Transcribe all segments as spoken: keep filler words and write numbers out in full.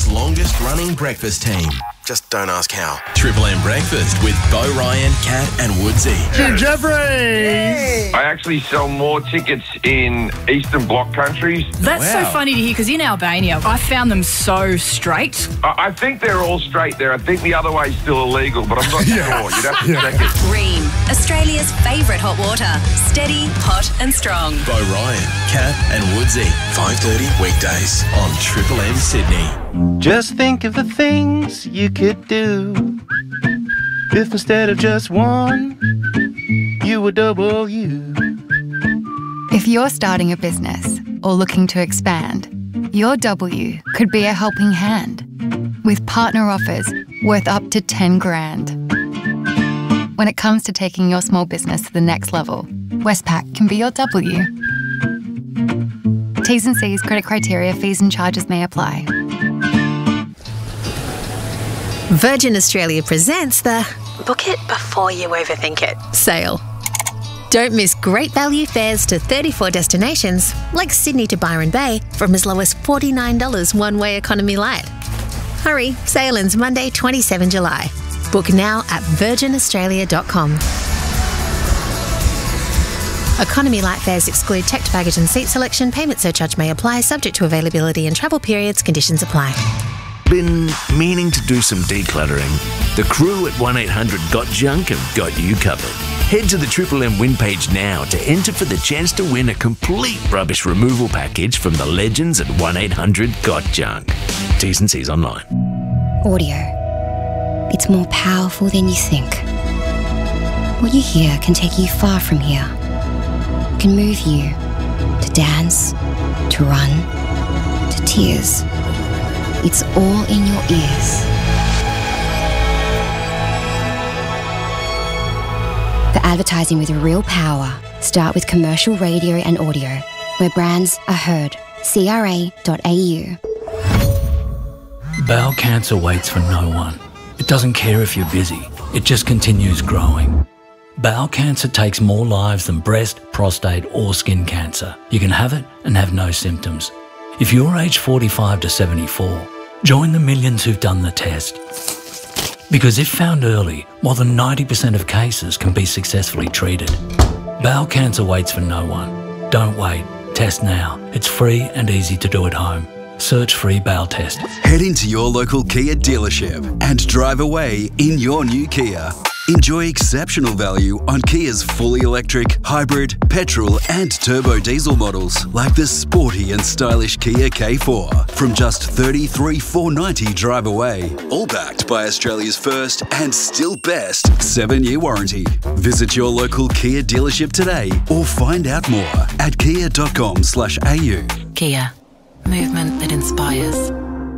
Australia's longest-running breakfast team. Just don't ask how. Triple M Breakfast with Bo Ryan, Kat and Woodsy. Jim Jeffries! I actually sell more tickets in Eastern Bloc countries. That's Wow. so funny to hear, because in Albania, I found them so straight. I, I think they're all straight there. I think the other way's still illegal, but I'm not Yeah. sure. You'd have to check it. Ream, Australia's favourite hot water. Steady, hot and strong. Bo Ryan, Kat and Woodsy. five thirty weekdays on Triple M Sydney. Just think of the things you could do if instead of just one, you were double you. If you're starting a business or looking to expand, your W could be a helping hand with partner offers worth up to ten grand. When it comes to taking your small business to the next level, Westpac can be your W. T's and C's, credit criteria, fees and charges may apply. Virgin Australia presents the Book It Before You Overthink It sale. Don't miss great value fares to thirty-four destinations, like Sydney to Byron Bay, from as low as forty-nine dollars one-way economy light. Hurry, sale ends Monday, the twenty-seventh of July. Book now at virgin australia dot com. Economy light fares exclude checked baggage and seat selection. Payment surcharge may apply, subject to availability and travel periods. Conditions apply. Been meaning to do some decluttering? The crew at one eight hundred got junk have got you covered. Head to the Triple M win page now to enter for the chance to win a complete rubbish removal package from the legends at one eight hundred got junk. T's and C's online. Audio. It's more powerful than you think. What you hear can take you far from here. It can move you to dance, to run, to tears. It's all in your ears. For advertising with real power, start with commercial radio and audio, where brands are heard. C R A dot A U. Bowel cancer waits for no one. It doesn't care if you're busy. It just continues growing. Bowel cancer takes more lives than breast, prostate or skin cancer. You can have it and have no symptoms. If you're aged forty-five to seventy-four, join the millions who've done the test. Because if found early, more than ninety percent of cases can be successfully treated. Bowel cancer waits for no one. Don't wait. Test now. It's free and easy to do at home. Search free bowel test. Head into your local Kia dealership and drive away in your new Kia. Enjoy exceptional value on Kia's fully electric, hybrid, petrol and turbo diesel models like the sporty and stylish Kia K four from just thirty-three thousand four hundred ninety dollars drive away. All backed by Australia's first and still best seven-year warranty. Visit your local Kia dealership today or find out more at kia dot com slash A U. Kia. Movement that inspires.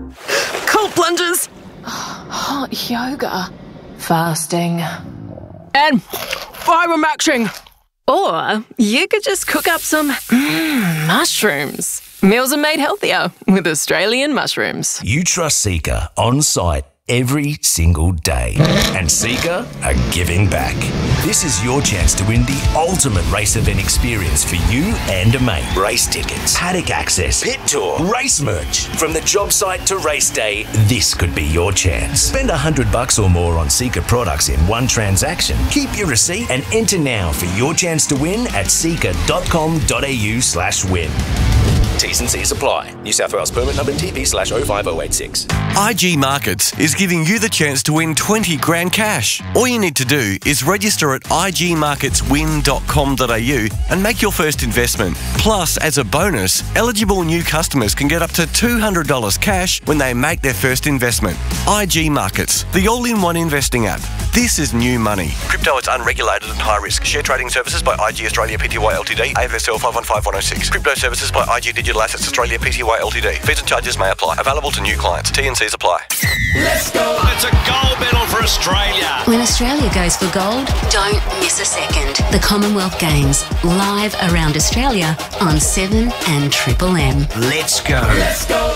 Cold plunges. Hot yoga. Fasting. And biomaxing. Or you could just cook up some mm, mushrooms. Meals are made healthier with Australian mushrooms. You trust Seeka on site every single day. And Seeka are giving back. This is your chance to win the ultimate race event experience for you and a mate. Race tickets, paddock access, pit tour, race merch. From the job site to race day, this could be your chance. Spend a hundred bucks or more on Seeka products in one transaction. Keep your receipt and enter now for your chance to win at seeka dot com dot A U slash win. T's and C's apply. New South Wales permit number T P slash oh five oh eight six. I G Markets is giving you the chance to win twenty grand cash. All you need to do is register at I G markets win dot com dot A U and make your first investment. Plus, as a bonus, eligible new customers can get up to two hundred dollars cash when they make their first investment. I G Markets, the all-in-one investing app. This is new money. Crypto is unregulated and high risk. Share trading services by I G Australia Pty Ltd, A F S L five one five one oh six. Crypto services by I G Digital Assets Australia Pty Ltd. Fees and charges may apply. Available to new clients. T and C's apply. Let's go! It's a gold medal for Australia. When Australia goes for gold, don't miss a second. The Commonwealth Games, live around Australia on seven and Triple M. Let's go. Let's go.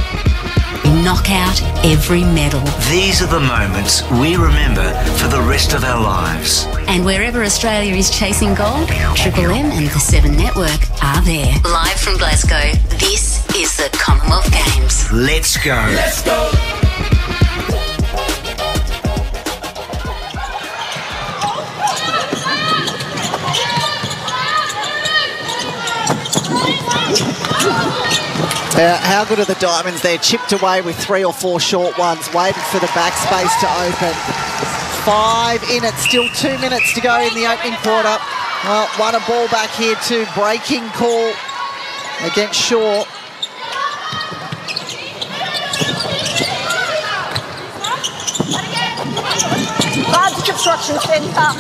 Knock out every medal. These are the moments we remember for the rest of our lives. And wherever Australia is chasing gold, Triple M and the Seven Network are there. Live from Glasgow, this is the Commonwealth Games. Let's go. Let's go. Uh, how good are the Diamonds there? Chipped away with three or four short ones, waited for the backspace to open. Five in it, still two minutes to go in the opening quarter. Well, won a ball back here too. Breaking call against Shaw. Large construction centre.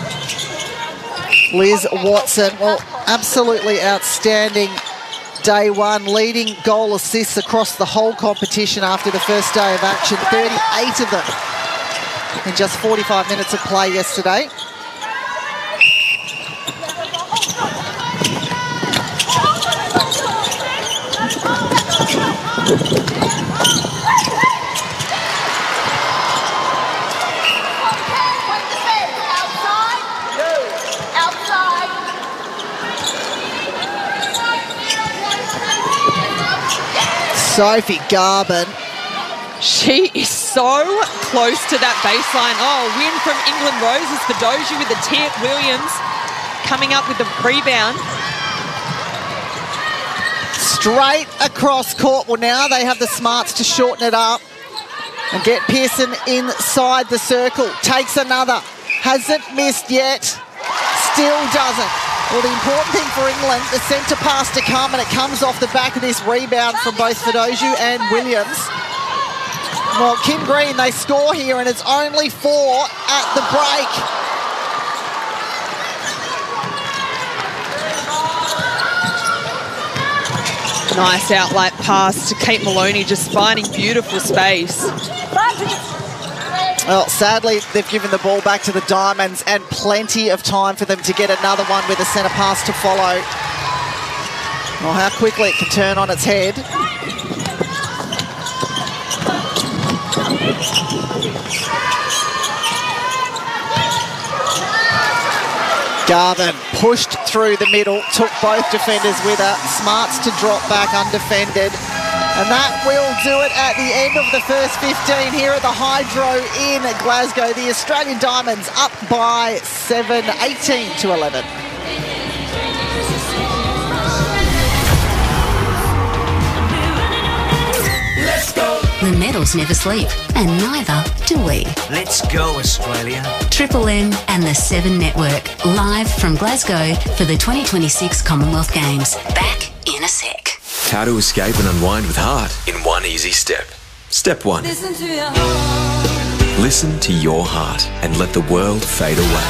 Liz Watson, well, absolutely outstanding day one, leading goal assists across the whole competition after the first day of action. thirty-eight of them in just forty-five minutes of play yesterday. Sophie Garvin. She is so close to that baseline. Oh, win from England Roses for Dozier with the tip. Williams coming up with the rebound. Straight across court. Well, now they have the smarts to shorten it up and get Pearson inside the circle. Takes another. Hasn't missed yet. Still doesn't. Well, the important thing for England, the centre pass to come, and it comes off the back of this rebound from both Fedoziu and Williams. Well, Kim Green, they score here, and it's only four at the break. Nice outlet pass to Kate Maloney, just finding beautiful space. Well, sadly, they've given the ball back to the Diamonds and plenty of time for them to get another one with a centre pass to follow. Well, how quickly it can turn on its head. Garvin pushed through the middle, took both defenders with her. Smarts to drop back undefended. And that will do it at the end of the first fifteen here at the Hydro in Glasgow. The Australian Diamonds up by seven, eighteen to eleven. Let's go. The medals never sleep, and neither do we. Let's go, Australia. Triple M and the Seven Network, live from Glasgow for the twenty twenty-six Commonwealth Games. Back in a sec. How to escape and unwind with heart in one easy step. Step one. Listen to your heart. Listen to your heart and let the world fade away.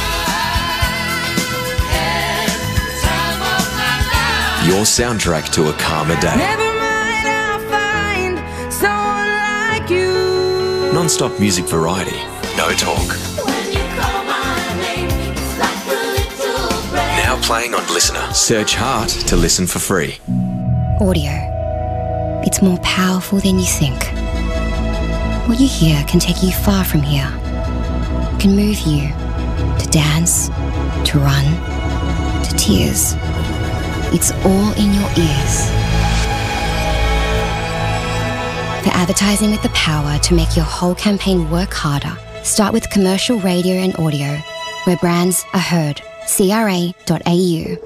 Your soundtrack to a calmer day. Never mind, I'll find someone like you. Non-stop music variety. No talk. When you call my name, it's like a little breath. Now playing on Listener. Search Heart to listen for free. Audio. It's more powerful than you think. What you hear can take you far from here. Can move you to dance, to run, to tears. It's all in your ears. For advertising with the power to make your whole campaign work harder, start with commercial radio and audio, where brands are heard. C R A dot A U.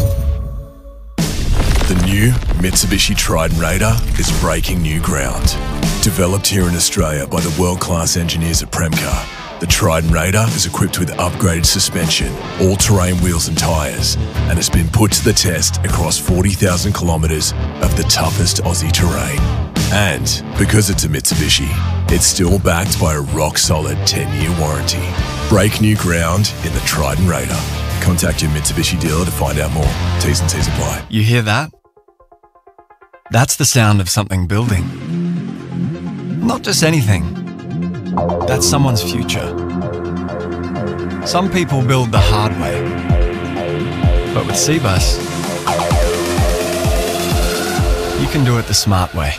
The new Mitsubishi Triton Raider is breaking new ground. Developed here in Australia by the world-class engineers at Premcar, the Triton Raider is equipped with upgraded suspension, all-terrain wheels and tyres, and has been put to the test across forty thousand kilometres of the toughest Aussie terrain. And because it's a Mitsubishi, it's still backed by a rock-solid ten-year warranty. Break new ground in the Triton Raider. Contact your Mitsubishi dealer to find out more. T's and C's apply. You hear that? That's the sound of something building. Not just anything. That's someone's future. Some people build the hard way. But with Cbus, you can do it the smart way.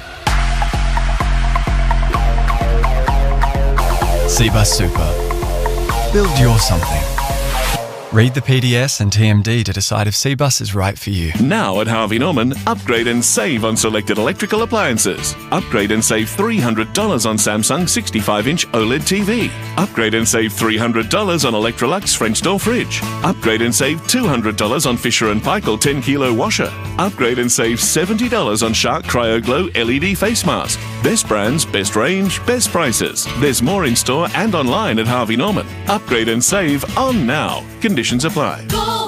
Cbus Super. Build your something. Read the P D S and T M D to decide if C-Bus is right for you. Now at Harvey Norman, upgrade and save on selected electrical appliances. Upgrade and save three hundred dollars on Samsung sixty-five inch OLED T V. Upgrade and save three hundred dollars on Electrolux French door fridge. Upgrade and save two hundred dollars on Fisher and Paykel ten kilo washer. Upgrade and save seventy dollars on Shark CryoGlow L E D face mask. Best brands, best range, best prices. There's more in store and online at Harvey Norman. Upgrade and save on now. Conditions apply.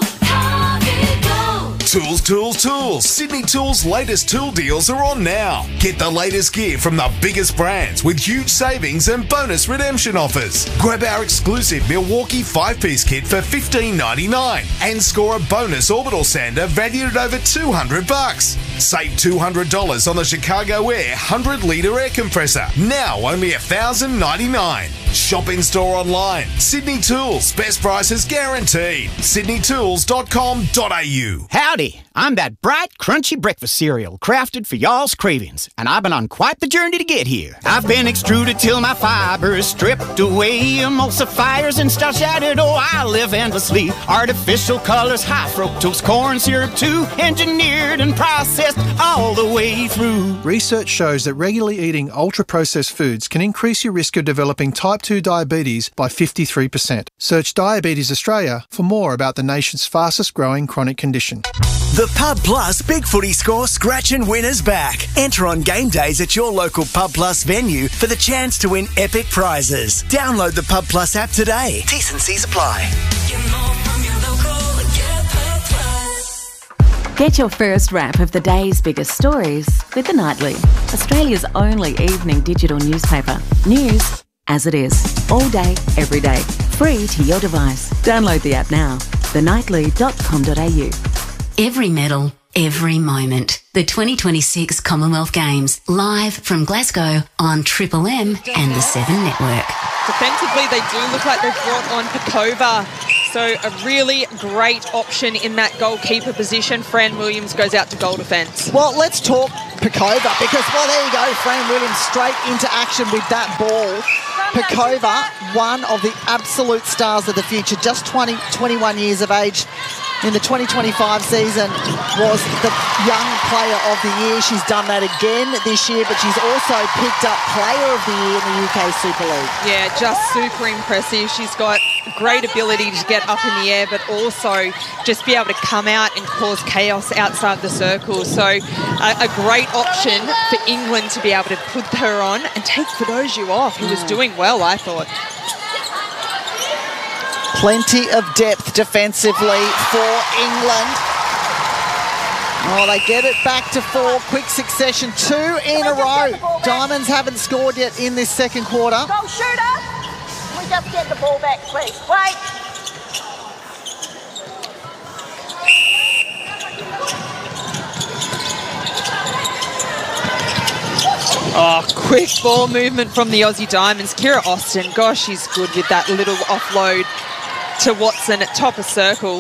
Tools, tools, tools. Sydney Tools' latest tool deals are on now. Get the latest gear from the biggest brands with huge savings and bonus redemption offers. Grab our exclusive Milwaukee five-piece kit for fifteen ninety-nine and score a bonus orbital sander valued at over two hundred bucks. Save two hundred dollars on the Chicago Air one hundred litre air compressor. Now only one thousand ninety-nine dollars. Shop in store online. Sydney Tools. Best prices guaranteed. sydney tools dot com dot a u. Howdy, I'm that bright, crunchy breakfast cereal crafted for y'all's cravings, and I've been on quite the journey to get here. I've been extruded till my fibers stripped away, emulsifiers and starch added. Oh, I live endlessly. Artificial colors, high fructose corn syrup too, engineered and processed all the way through. Research shows that regularly eating ultra-processed foods can increase your risk of developing type two diabetes by fifty-three percent. Search Diabetes Australia for more about the nation's fastest growing chronic condition. The Pub Plus Big Footy Score Scratch and Win is back. Enter on game days at your local Pub Plus venue for the chance to win epic prizes. Download the Pub Plus app today. T's and C's apply. Get your first wrap of the day's biggest stories with The Nightly, Australia's only evening digital newspaper. News as it is, all day, every day, free to your device. Download the app now, the nightly dot com dot a u. Every medal, every moment. The twenty twenty-six Commonwealth Games, live from Glasgow on Triple M and the Seven Network. Defensively, they do look like they've brought on Pakova. So a really great option in that goalkeeper position. Fran Williams goes out to goal defence. Well, let's talk Pakova because, well, there you go. Fran Williams straight into action with that ball. Pakova, one of the absolute stars of the future, just twenty, twenty-one years of age. In the twenty twenty-five season was the young player of the year. She's done that again this year, but she's also picked up player of the year in the U K Super League. Yeah, just super impressive. She's got great ability to get up in the air, but also just be able to come out and cause chaos outside the circle. So a, a great option for England to be able to put her on and take Fedoziu off, who was doing well, I thought. Plenty of depth defensively for England. Oh, they get it back to four, quick succession, two in a row. Diamonds haven't scored yet in this second quarter. Go shooter! We just get the ball back, please. Wait. Oh, quick ball movement from the Aussie Diamonds. Kira Austin, gosh, she's good with that little offload to Watson at top of circle.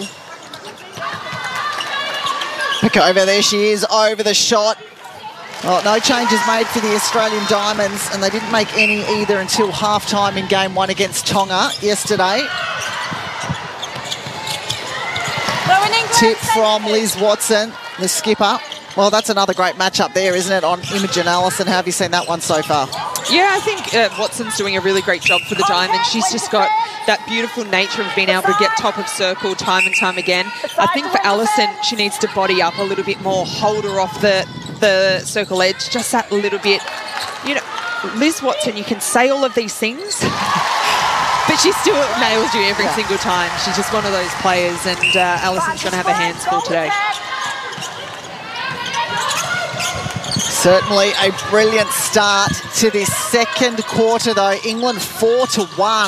Pakova, there she is, over the shot. Oh, no changes made for the Australian Diamonds, and they didn't make any either until half-time in game one against Tonga yesterday. Tip from Liz Watson, the skipper. Well, that's another great matchup there, isn't it, on Imogen Allison? How have you seen that one so far? Yeah, I think uh, Watson's doing a really great job for the Diamonds. She's just got that beautiful nature of being able to get top of circle time and time again. I think for Allison, she needs to body up a little bit more, hold her off the, the circle edge, just that little bit. You know, Liz Watson, you can say all of these things, but she still nails you every yeah. single time. She's just one of those players, and uh, Allison's going to have her hands full today. Certainly a brilliant start to this second quarter, though. England four to one.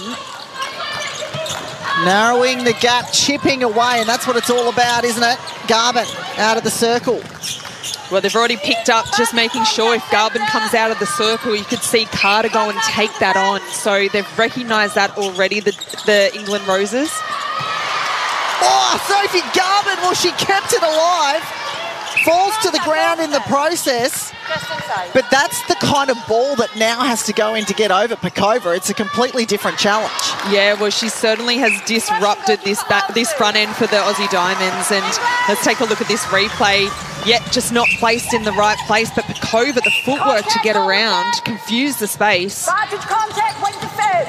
Narrowing the gap, chipping away, and that's what it's all about, isn't it? Garvin out of the circle. Well, they've already picked up, just making sure if Garvin comes out of the circle, you could see Carter go and take that on. So they've recognised that already, the, the England Roses. Oh, Sophie Garvin, well, she kept it alive. Falls to the ground in the process. Just inside. But that's the kind of ball that now has to go in to get over Pekova. It's a completely different challenge. Yeah, well, she certainly has disrupted this back, this front end for the Aussie Diamonds. And let's take a look at this replay. Yet just not placed in the right place. But Pekova, the footwork to get around, confused the space. Vantage contact, wait to serve.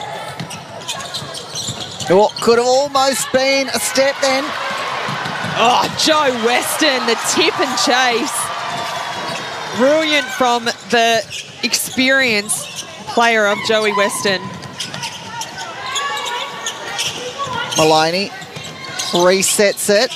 What could have almost been a step then. Oh, Jo Weston, the tip and chase. Brilliant from the experienced player of Joey Weston. Maloney resets it.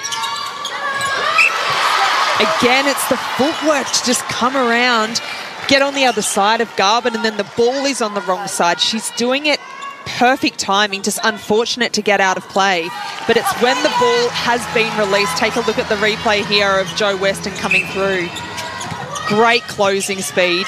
Again, it's the footwork to just come around, get on the other side of Garvin, and then the ball is on the wrong side. She's doing it perfect timing, just unfortunate to get out of play. But it's when the ball has been released. Take a look at the replay here of Jo Weston coming through. Great closing speed.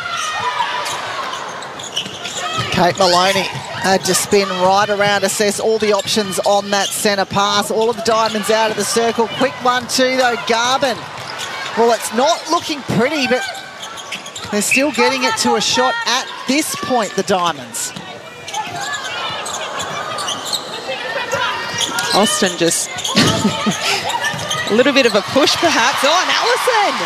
Kate Maloney had to spin right around, assess all the options on that centre pass. All of the Diamonds out of the circle. Quick one, two, though. Garvin. Well, it's not looking pretty, but they're still getting it to a shot at this point, the Diamonds. Austin just a little bit of a push, perhaps. Oh, and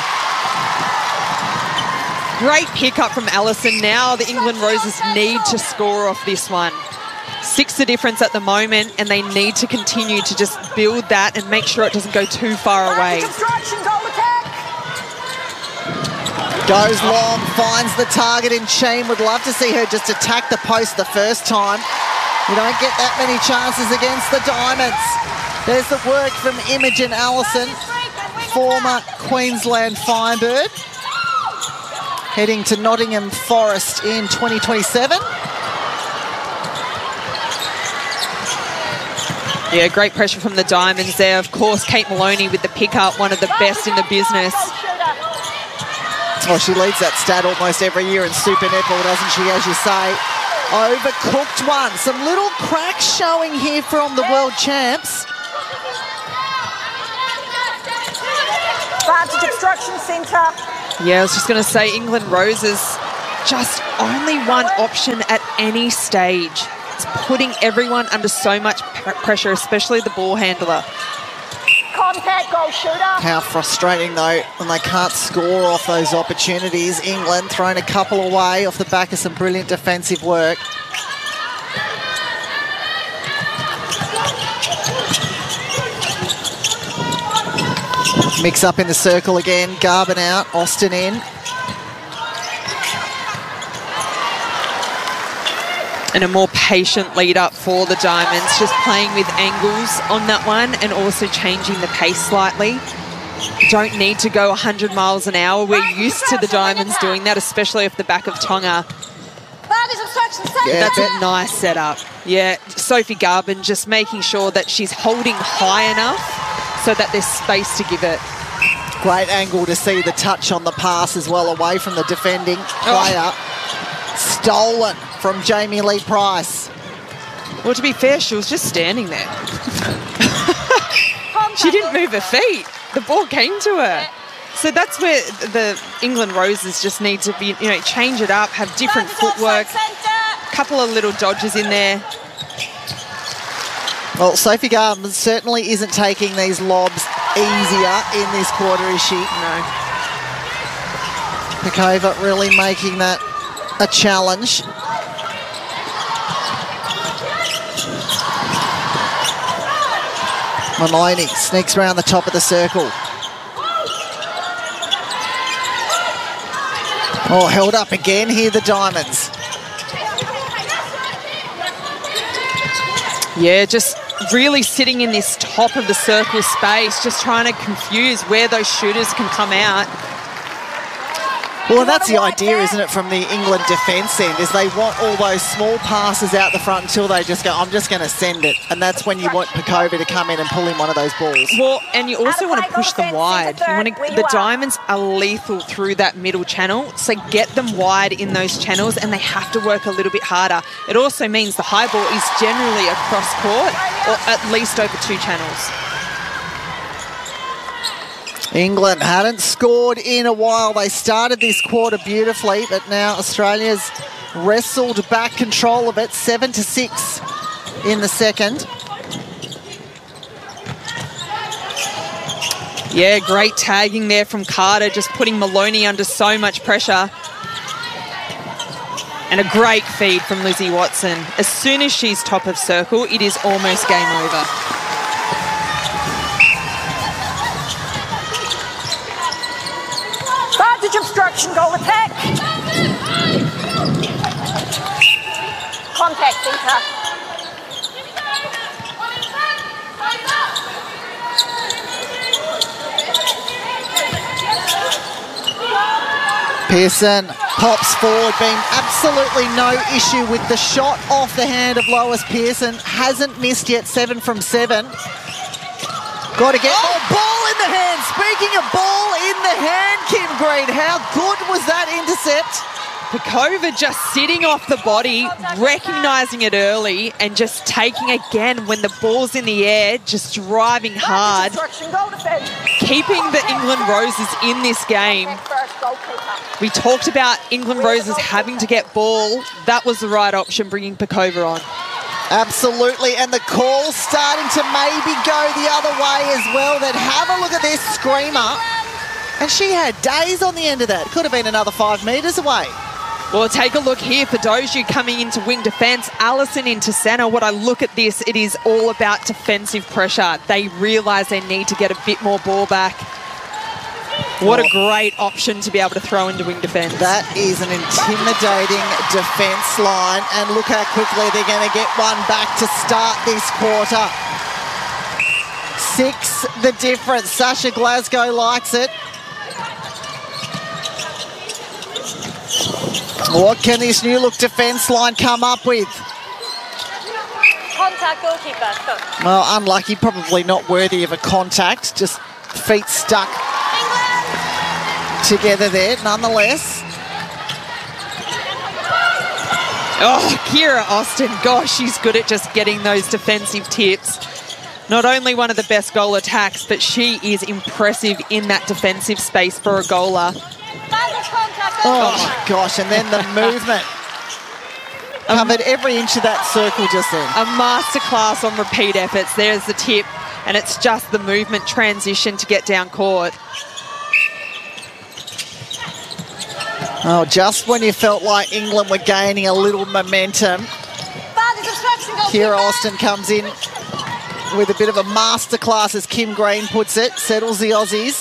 Allison! Great pick-up from Allison. Now the England Roses need to score off this one. Six the difference at the moment, and they need to continue to just build that and make sure it doesn't go too far away. Goes long, finds the target in Sheen. Would love to see her just attack the post the first time. You don't get that many chances against the Diamonds. There's the work from Imogen Allison, former Queensland Firebird, heading to Nottingham Forest in twenty twenty-seven. Yeah, great pressure from the Diamonds there. Of course, Kate Maloney with the pick-up, one of the best in the business. Oh, she leads that stat almost every year in Super Netball, doesn't she, as you say? Overcooked one. Some little cracks showing here from the world champs. Vantage obstruction centre. Yeah, I was just going to say, England Roses, just only one option at any stage. It's putting everyone under so much pr pressure, especially the ball handler. Contact, goal shooter. How frustrating, though, when they can't score off those opportunities. England throwing a couple away off the back of some brilliant defensive work. Mix up in the circle again. Garvin out, Austin in. And a more patient lead up for the Diamonds, just playing with angles on that one and also changing the pace slightly. Don't need to go one hundred miles an hour. We're used to the Diamonds doing that, especially off the back of Tonga. Yeah, that's a nice setup. Yeah, Sophie Garvin just making sure that she's holding high enough so that there's space to give it. Great angle to see the touch on the pass as well, away from the defending player. Oh. Stolen from Jamie Lee Price. Well, to be fair, she was just standing there. She didn't move her feet. The ball came to her. So that's where the England Roses just need to be, you know, change it up, have different footwork, a couple of little dodges in there. Well, Sophie Garvin certainly isn't taking these lobs easier in this quarter, is she? No. Pekova really making that a challenge. Maloney sneaks around the top of the circle. Oh, held up again here, the Diamonds. Yeah, just really sitting in this top of the circle space, just trying to confuse where those shooters can come out. Well, and that's the idea, isn't it, from the England defence end, is they want all those small passes out the front until they just go, I'm just going to send it. And that's when you want Pekova to come in and pull in one of those balls. Well, and you also want to push them wide. You want to, the Diamonds are lethal through that middle channel, so get them wide in those channels, and they have to work a little bit harder. It also means the high ball is generally across court, or at least over two channels. England hadn't scored in a while. They started this quarter beautifully, but now Australia's wrestled back control of it, seven to six in the second. Yeah, great tagging there from Carter, just putting Maloney under so much pressure. And a great feed from Lizzie Watson. As soon as she's top of circle, it is almost game over. Advantage obstruction, goal attack. Contact centre. Pearson pops forward, being absolutely no issue with the shot off the hand of Lois Pearson. Hasn't missed yet, seven from seven. Got to get oh, ball in the hand. Speaking of ball in the hand, Kim Green, how good was that intercept? Pekova just sitting off the body, recognising it early and just taking again when the ball's in the air, just driving hard. Keeping the England Roses in this game. We talked about England Roses having to get ball. That was the right option, bringing Pekova on. Absolutely, and the call starting to maybe go the other way as well. Then have a look at this screamer. And she had days on the end of that. Could have been another five metres away. Well, take a look here. Fedoju coming into wing defence. Allison into centre. What I look at this, it is all about defensive pressure. They realise they need to get a bit more ball back. What a great option to be able to throw into wing defence. That is an intimidating defence line. And look how quickly they're going to get one back to start this quarter. Six the difference. Sasha Glasgow likes it. What can this new look defence line come up with? Contact goalkeeper. Go. Well, unlucky, probably not worthy of a contact. Just feet stuck together there, nonetheless. Oh, Kira Austin, gosh, she's good at just getting those defensive tips. Not only one of the best goal attacks, but she is impressive in that defensive space for a goaler. Oh my gosh, and then the movement. Covered every inch of that circle just then. A masterclass on repeat efforts. There's the tip, and it's just the movement transition to get down court. Oh, just when you felt like England were gaining a little momentum, Kira Austin comes in with a bit of a masterclass, as Kim Green puts it, settles the Aussies.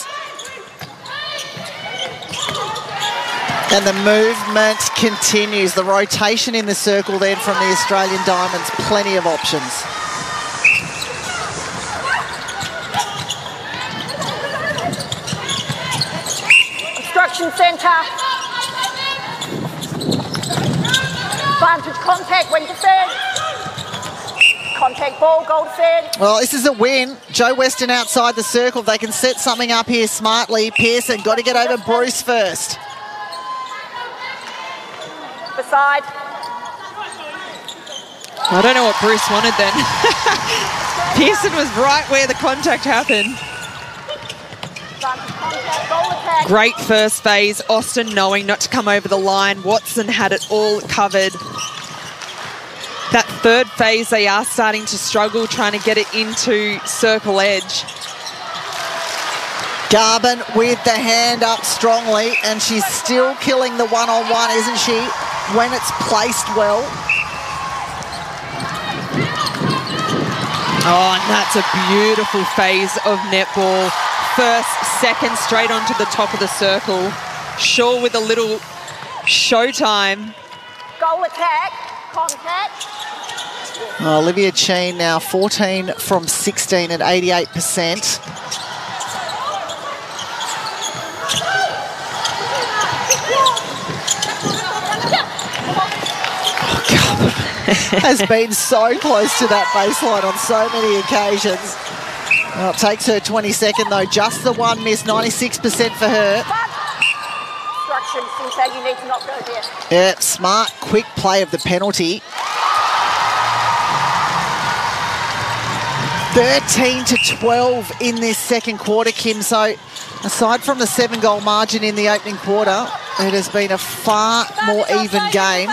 And the movement continues. The rotation in the circle then from the Australian Diamonds. Plenty of options. Obstruction centre. Advantage contact when defence. Contact ball, goal defence. Well, this is a win. Joe Weston outside the circle. They can set something up here smartly. Pearson got to get over Bruce first. Beside. I don't know what Bruce wanted then. Pearson was right where the contact happened. Great first phase. Austin knowing not to come over the line. Watson had it all covered. That third phase, they are starting to struggle trying to get it into circle edge. Garvin with the hand up strongly, and she's still killing the one-on-one, isn't she, when it's placed well. Oh, and that's a beautiful phase of netball. First, second, straight onto the top of the circle. Shaw with a little showtime. Goal attack, contact. Oh, Olivia Cheen now fourteen from sixteen at eighty-eight percent. Has been so close to that baseline on so many occasions. Well, it takes her twenty-second though. Just the one miss, ninety-six percent for her. Instructions, Cynthia, you need to not go there. Yeah, smart, quick play of the penalty. thirteen to twelve in this second quarter, Kim. So Aside from the seven-goal margin in the opening quarter, it has been a far more even game.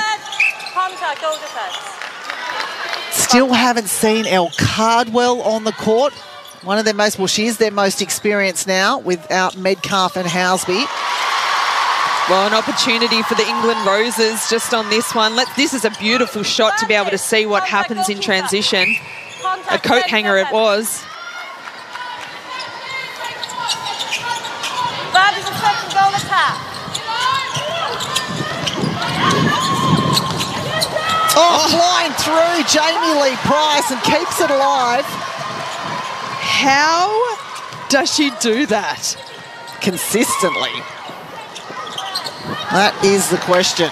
Still haven't seen Elle Cardwell on the court. One of their most, well, she is their most experienced now without Metcalf and Housby. Well, an opportunity for the England Roses just on this one. Let, this is a beautiful shot to be able to see what happens in transition. A coat hanger it was. That is a second goal attack. Oh, flying through Jamie Lee Price and keeps it alive. How does she do that? Consistently. That is the question.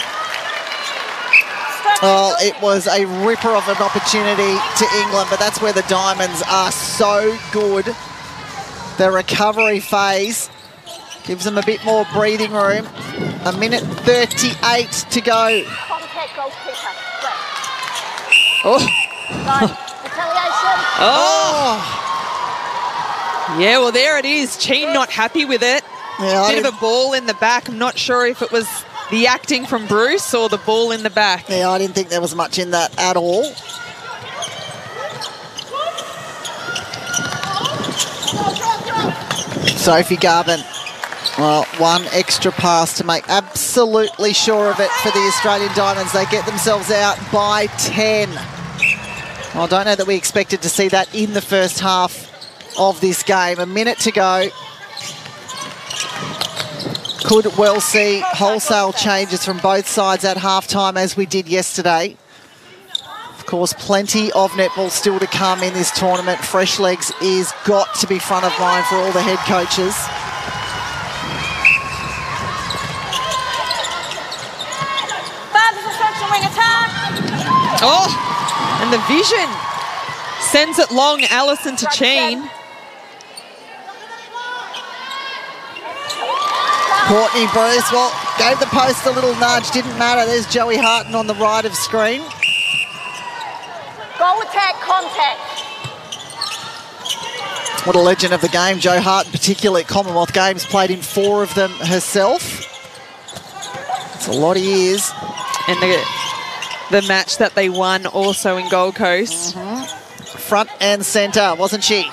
Well, it was a ripper of an opportunity to England, but that's where the Diamonds are so good. The recovery phase gives them a bit more breathing room. A minute thirty-eight to go. Contact goalkeeper. Oh. Retaliation. Oh. Yeah, well, there it is. Cheen not happy with it. Yeah, Bit of a ball in the back. I'm not sure if it was the acting from Bruce or the ball in the back. Yeah, I didn't think there was much in that at all. Sophie Garvin. Well, one extra pass to make absolutely sure of it for the Australian Diamonds. They get themselves out by ten. Well, I don't know that we expected to see that in the first half of this game. A minute to go. Could well see wholesale changes from both sides at halftime as we did yesterday. Of course, plenty of netball still to come in this tournament. Fresh legs is got to be front of mind for all the head coaches. Oh, and the vision sends it long. Allison to Cheen. Courtney Bruce, well, gave the post a little nudge, didn't matter. There's Joey Harton on the right of screen. Goal attack, contact. What a legend of the game. Jo Harton, particularly at Commonwealth Games, played in four of them herself. It's a lot of years. And the, the match that they won also in Gold Coast. Mm-hmm. Front and centre, wasn't she?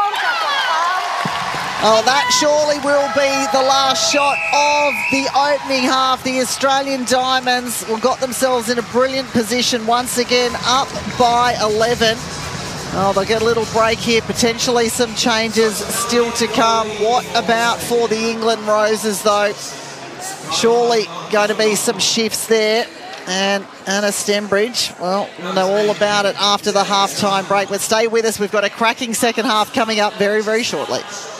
Oh, that surely will be the last shot of the opening half. The Australian Diamonds well, got themselves in a brilliant position once again, up by eleven. Oh, they'll get a little break here, potentially some changes still to come. What about for the England Roses, though? Surely going to be some shifts there. And Anna Stembridge, well, we'll know all about it after the halftime break. But stay with us. We've got a cracking second half coming up very, very shortly.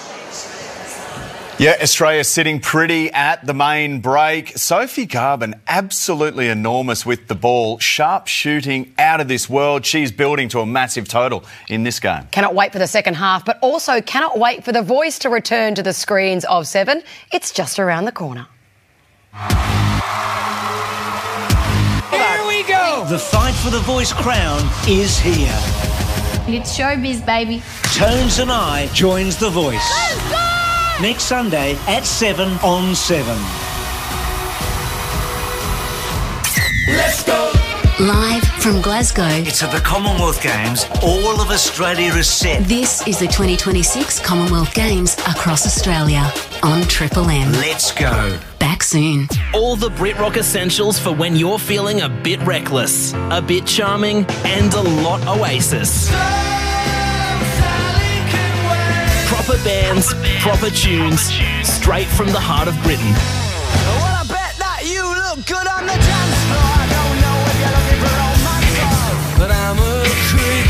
Yeah, Australia sitting pretty at the main break. Sophie Garvin, absolutely enormous with the ball. Sharp shooting out of this world. She's building to a massive total in this game. Cannot wait for the second half, but also cannot wait for The Voice to return to the screens of Seven. It's just around the corner. Here we go! The fight for the Voice crown is here. It's showbiz, baby. Tones and I joins The Voice. Let's go! Next Sunday at seven on seven. Let's go! Live from Glasgow. It's at the Commonwealth Games. All of Australia is set. This is the twenty twenty-six Commonwealth Games across Australia on Triple M. Let's go. Back soon. All the BritRock essentials for when you're feeling a bit reckless, a bit charming, and a lot Oasis. Proper bands, proper tunes, straight from the heart of Britain. Well, I bet that you look good on the dance floor. I don't know if you're looking for romance, but I'm a creep.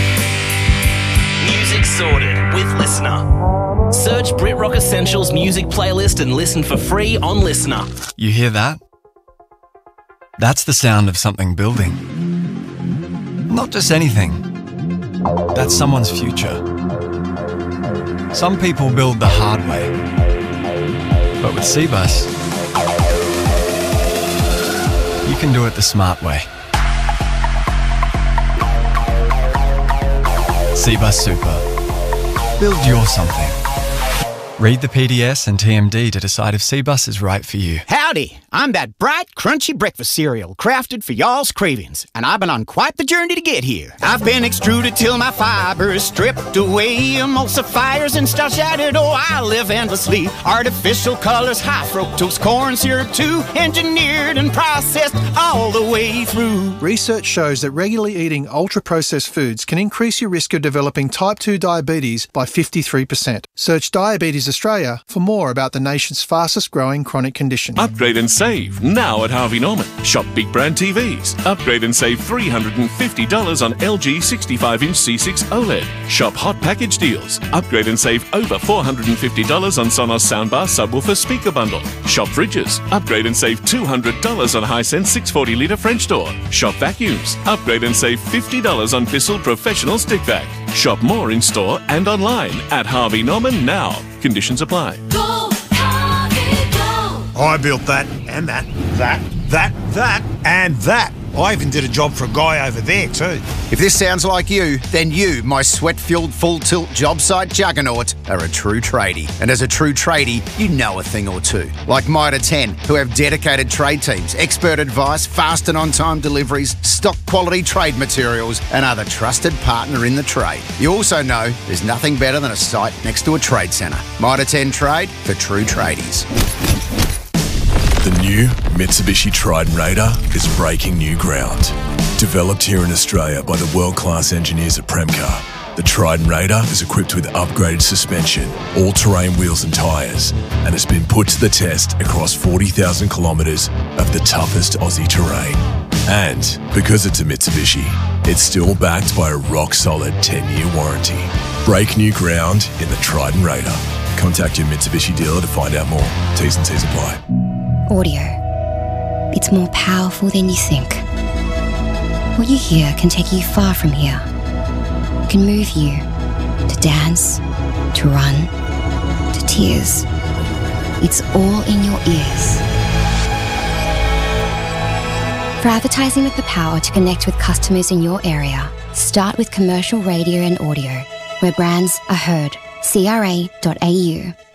Music sorted with Listener. Search BritRock Essentials music playlist and listen for free on Listener. You hear that? That's the sound of something building. Not just anything. That's someone's future. Some people build the hard way, but with Cbus, you can do it the smart way. Cbus Super. Build your something. Read the P D S and T M D to decide if C-Bus is right for you. Howdy, I'm that bright, crunchy breakfast cereal crafted for y'all's cravings, and I've been on quite the journey to get here. I've been extruded till my fibers stripped away, emulsifiers and stuff shattered. Oh, I live endlessly. Artificial colors, high fructose corn syrup too, engineered and processed all the way through. Research shows that regularly eating ultra-processed foods can increase your risk of developing type two diabetes by fifty-three percent. Search Diabetes Australia for more about the nation's fastest growing chronic condition. Upgrade and save now at Harvey Norman. Shop big brand T Vs. Upgrade and save three hundred fifty dollars on L G sixty-five inch C six OLED. Shop hot package deals. Upgrade and save over four hundred fifty dollars on Sonos soundbar subwoofer speaker bundle. Shop fridges. Upgrade and save two hundred dollars on Hisense six hundred forty litre French door. Shop vacuums. Upgrade and save fifty dollars on Bissell Professional Stick Vac. Shop more in store and online at Harvey Norman now. Conditions apply. Go, Harvey, go! I built that, and that, that, that, that, and that. I even did a job for a guy over there too. If this sounds like you, then you, my sweat-filled full-tilt job site juggernaut, are a true tradie. And as a true tradie, you know a thing or two. Like Mitre ten, who have dedicated trade teams, expert advice, fast and on-time deliveries, stock quality trade materials, and are the trusted partner in the trade. You also know there's nothing better than a site next to a trade centre. Mitre ten Trade for true tradies. The new Mitsubishi Triton Raider is breaking new ground. Developed here in Australia by the world-class engineers at Premcar, the Triton Raider is equipped with upgraded suspension, all-terrain wheels and tyres, and has been put to the test across forty thousand kilometres of the toughest Aussie terrain. And because it's a Mitsubishi, it's still backed by a rock-solid ten-year warranty. Break new ground in the Triton Raider. Contact your Mitsubishi dealer to find out more. T's and C's apply. Audio. It's more powerful than you think. What you hear can take you far from here. It can move you to dance, to run, to tears. It's all in your ears. For advertising with the power to connect with customers in your area, start with commercial radio and audio, where brands are heard. C R A dot A U